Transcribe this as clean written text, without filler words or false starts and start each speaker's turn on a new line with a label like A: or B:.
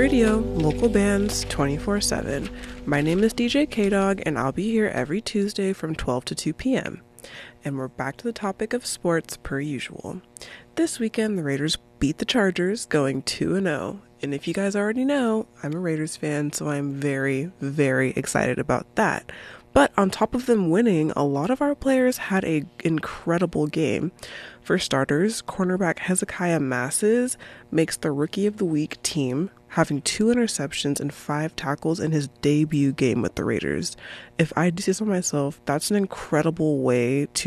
A: Radio, local bands 24/7. My name is DJ K-Dog, and I'll be here every Tuesday from 12 to 2 p.m. And we're back to the topic of sports per usual. This weekend, the Raiders beat the Chargers, going 2-0. And if you guys already know, I'm a Raiders fan, so I'm very, very excited about that. But on top of them winning, a lot of our players had an incredible game. For starters, cornerback Hezekiah Masses makes the Rookie of the Week team, having 2 interceptions and 5 tackles in his debut game with the Raiders. If I do say so myself, that's an incredible way to